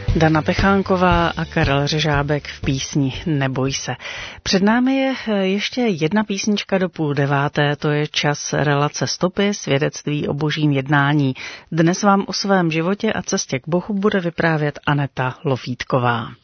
Dana Pechánková a Karel Řežábek v písni Neboj se. Před námi je ještě jedna písnička do 8:30, to je čas relace Stopy, svědectví o božím jednání. Dnes vám o svém životě a cestě k Bohu bude vyprávět Aneta Lofítková.